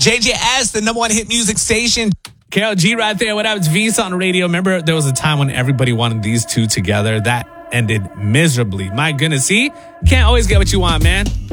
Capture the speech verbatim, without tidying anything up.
J J S, the number one hit music station. Karol G right there. What up? It's V's on the radio. Remember, there was a time when everybody wanted these two together. That ended miserably. My goodness. See? Can't always get what you want, man.